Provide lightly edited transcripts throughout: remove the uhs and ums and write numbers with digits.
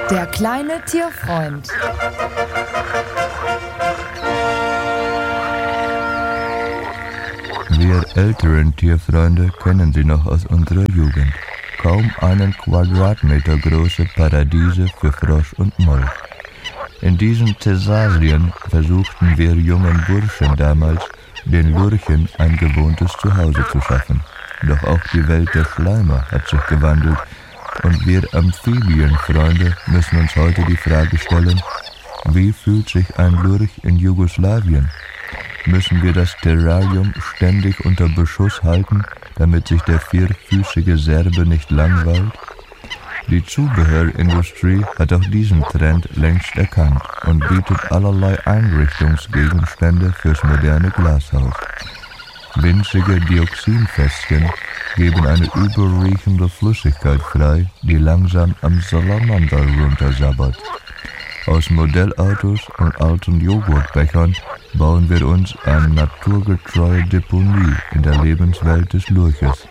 Der kleine Tierfreund. Wir älteren Tierfreunde kennen sie noch aus unserer Jugend. Kaum einen Quadratmeter große Paradiese für Frosch und Molch. In diesen Thessalien versuchten wir jungen Burschen damals, den Lurchen ein gewohntes Zuhause zu schaffen. Doch auch die Welt der Schleimer hat sich gewandelt und wir Amphibienfreunde müssen uns heute die Frage stellen, wie fühlt sich ein Lurch in Jugoslawien? Müssen wir das Terrarium ständig unter Beschuss halten, damit sich der vierfüßige Serbe nicht langweilt? Die Zubehörindustrie hat auch diesen Trend längst erkannt und bietet allerlei Einrichtungsgegenstände fürs moderne Glashaus. Winzige Dioxinfässchen geben eine übelriechende Flüssigkeit frei, die langsam am Salamander runtersabbert. Aus Modellautos und alten Joghurtbechern bauen wir uns eine naturgetreue Deponie in der Lebenswelt des Lurches.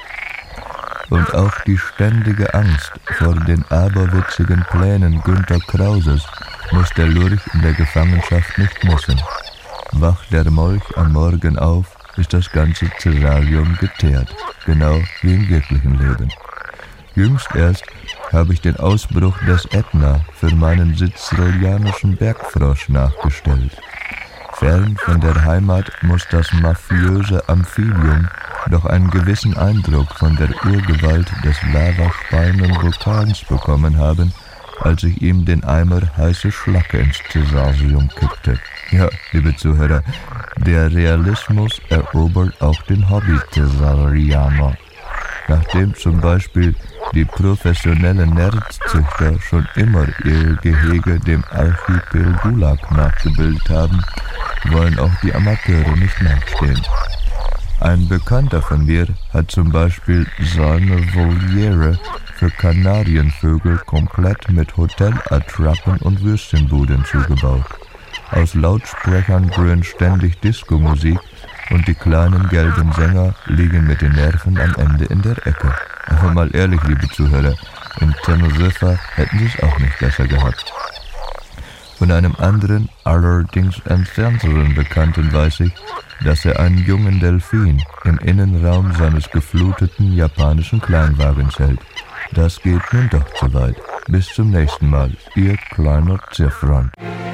Und auch die ständige Angst vor den aberwitzigen Plänen Günter Krauses muss der Lurch in der Gefangenschaft nicht missen. Wacht der Molch am Morgen auf, ist das ganze Terrarium geteert, genau wie im wirklichen Leben. Jüngst erst habe ich den Ausbruch des Ätna für meinen sizilianischen Bergfrosch nachgestellt. Fern von der Heimat muss das mafiöse Amphibium doch einen gewissen Eindruck von der Urgewalt des lavaspeienden Vulkans bekommen haben, als ich ihm den Eimer heiße Schlacke ins Thessalium kippte. Ja, liebe Zuhörer, der Realismus erobert auch den Hobby-Thessalianer. Nachdem zum Beispiel die professionellen Nerdzüchter schon immer ihr Gehege dem Archipel Gulag nachgebildet haben, wollen auch die Amateure nicht nachstehen. Ein Bekannter von mir hat zum Beispiel seine Voliere für Kanarienvögel komplett mit Hotelattrappen und Würstchenbuden zugebaut. Aus Lautsprechern dröhnt ständig Disco-Musik und die kleinen gelben Sänger liegen mit den Nerven am Ende in der Ecke. Aber mal ehrlich, liebe Zuhörer, in Teneriffa hätten sie es auch nicht besser gehabt. Von einem anderen, allerdings entfernteren Bekannten weiß ich, dass er einen jungen Delfin im Innenraum seines gefluteten japanischen Kleinwagens hält. Das geht nun doch zu weit. Bis zum nächsten Mal, Ihr kleiner Tierfreund.